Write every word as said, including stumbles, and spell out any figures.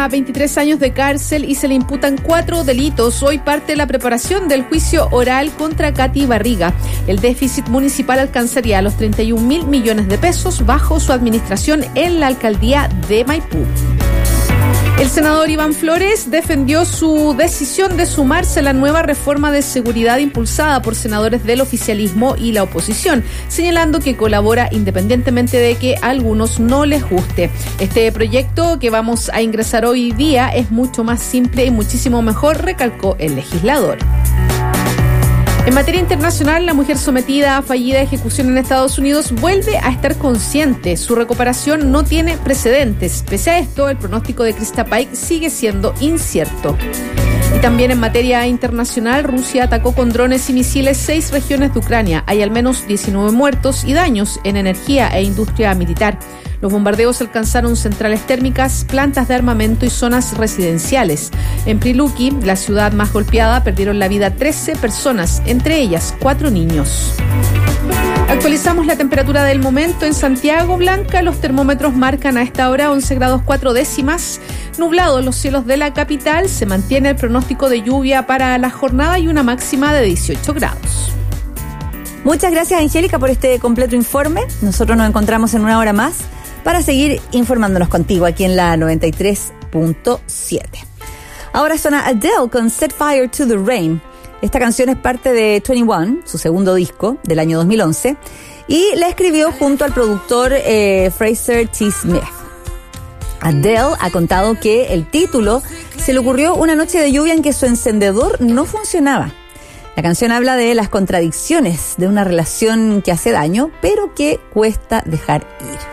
a veintitrés años de cárcel y se le imputan cuatro delitos. Hoy parte la preparación del juicio oral contra Katy Barriga. El déficit municipal alcanzaría los treinta y un mil millones de pesos bajo su administración en la alcaldía de Maipú. El senador Iván Flores defendió su decisión de sumarse a la nueva reforma de seguridad impulsada por senadores del oficialismo y la oposición, señalando que colabora independientemente de que a algunos no les guste. Este proyecto que vamos a ingresar hoy día es mucho más simple y muchísimo mejor, recalcó el legislador. En materia internacional, la mujer sometida a fallida ejecución en Estados Unidos vuelve a estar consciente. Su recuperación no tiene precedentes. Pese a esto, el pronóstico de Krista Paik sigue siendo incierto. Y también en materia internacional, Rusia atacó con drones y misiles seis regiones de Ucrania. Hay al menos diecinueve muertos y daños en energía e industria militar. Los bombardeos alcanzaron centrales térmicas, plantas de armamento y zonas residenciales. En Priluki, la ciudad más golpeada, perdieron la vida trece personas, entre ellas cuatro niños. Actualizamos la temperatura del momento en Santiago. Blanca, los termómetros marcan a esta hora once grados cuatro décimas. Nublados los cielos de la capital. Se mantiene el pronóstico de lluvia para la jornada y una máxima de dieciocho grados. Muchas gracias, Angélica, por este completo informe. Nosotros nos encontramos en una hora más para seguir informándonos contigo aquí en la noventa y tres punto siete. Ahora suena Adele con Set Fire to the Rain. Esta canción es parte de veintiuno, su segundo disco del año dos mil once, y la escribió junto al productor eh, Fraser T. Smith. Adele ha contado que el título se le ocurrió una noche de lluvia en que su encendedor no funcionaba. La canción habla de las contradicciones de una relación que hace daño, pero que cuesta dejar ir.